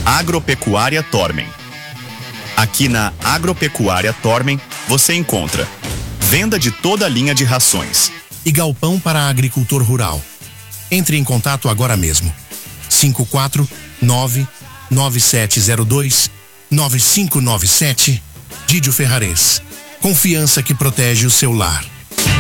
Agropecuária Tormen. Aqui na Agropecuária Tormen você encontra venda de toda a linha de rações e galpão para agricultor rural. Entre em contato agora mesmo. 549-9702-9597. Didio Ferrares. Confiança que protege o seu lar.